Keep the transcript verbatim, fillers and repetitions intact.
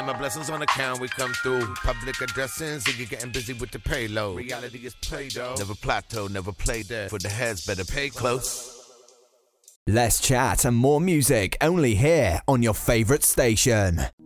my blessings on account, we come through. Public addressing, Ziggy getting busy with the payload. Reality is Play-Doh. Never plateau, never play dead. For the heads, better pay close. Less chat and more music only here on your favourite station.